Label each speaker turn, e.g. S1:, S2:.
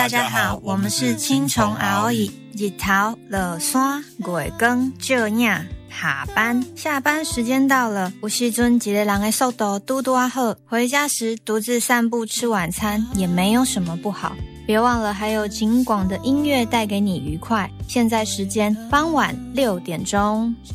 S1: 大家好，我们是青虫熬椅，日头落山月光照影。下班时间到了，有时阵一个人的速度嘟嘟好，回家时独自散步吃晚餐也没有什么不好。别忘了还有景广的音乐带给你愉快。现在时间傍晚6点钟。